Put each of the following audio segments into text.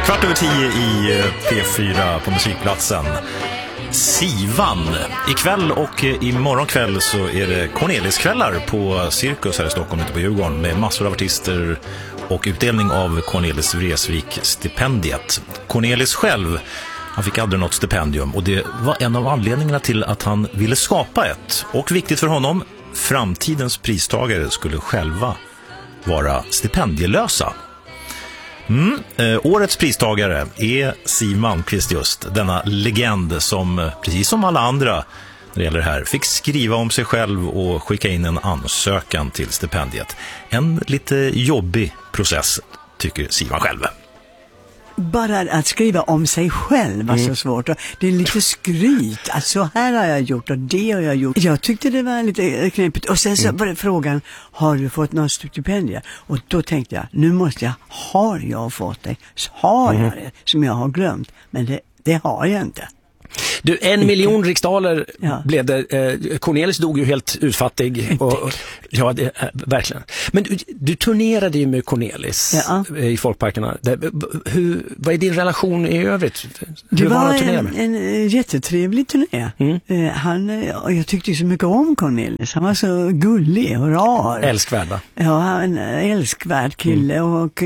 10:15 i P4 på Musikplatsen. Sivan. Ikväll och imorgon kväll så är det Corneliskvällar på Cirkus här i Stockholm, ute på Djurgården, med massor av artister och utdelning av Cornelis Vreeswijk-stipendiet. Cornelis själv, han fick aldrig något stipendium, och det var en av anledningarna till att han ville skapa ett. Och viktigt för honom, framtidens pristagare skulle själva vara stipendielösa. Årets pristagare är Siw Malmkvist, just denna legend som, precis som alla andra när det gäller det här, fick skriva om sig själv och skicka in en ansökan till stipendiet. En lite jobbig process, tycker Siw själv. Bara att skriva om sig själv var så svårt. Och det är lite skryt. Alltså, här har jag gjort och det har jag gjort. Jag tyckte det var lite knepigt. Och sen så var det frågan, har du fått någon stipendier? Och då tänkte jag, nu måste jag, har jag fått det? Har jag det som jag har glömt? Men det har jag inte. Du, 1 miljon riksdaler blev det. Cornelis dog ju helt utfattig. Och, ja, verkligen. Men du turnerade ju med Cornelis i folkparkerna. Vad är din relation i övrigt? Det var en jättetrevlig turné. Jag tyckte så mycket om Cornelis. Han var så gullig och rar. Älskvärd, va? Ja, en älskvärd kille. Och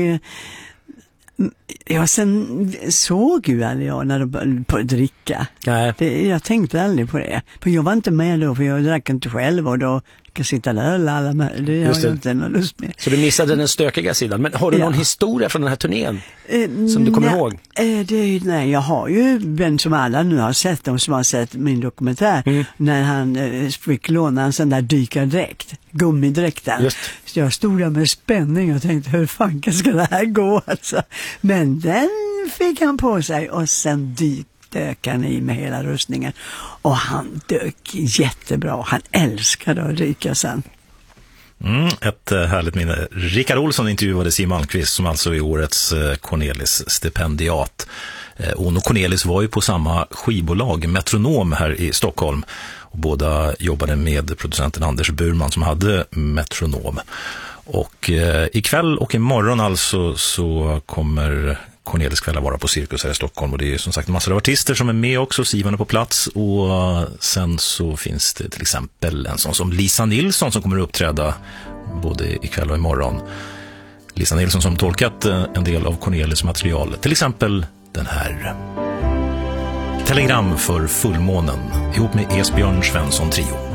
sen såg ju aldrig jag när de på att dricka. Jag tänkte aldrig på det. För jag var inte med då, för jag drack inte själv, och då kan sitta där och alla med. Det har jag inte någon lust med. Så du missade den stökiga sidan. Men har du någon historia från den här turnén som du kommer ihåg? Nej, jag har ju den som alla nu har sett, de som har sett min dokumentär, när han fick låna en sån där dykardräkt, gummidräkten. Så jag stod där med spänning och tänkte, hur fan ska det här gå alltså? Men den fick han på sig, och sen dök han i med hela rustningen, och han dök jättebra. Han älskade att dyka sen. Ett härligt minne. Rickard Olsson intervjuade Siw Malmkvist, som alltså är årets Cornelis-stipendiat. Och Cornelis var ju på samma skivbolag, Metronom, här i Stockholm. Och båda jobbade med producenten Anders Burman, som hade Metronom. Och ikväll och imorgon alltså så kommer Corneliskvällar vara på Cirkus här i Stockholm, och det är som sagt massor av artister som är med också. Sivan är på plats, och sen så finns det till exempel en sån som Lisa Nilsson som kommer att uppträda både ikväll och imorgon. Lisa Nilsson som tolkat en del av Cornelis material, till exempel den här: Telegram för fullmånen ihop med Esbjörn Svensson Trio.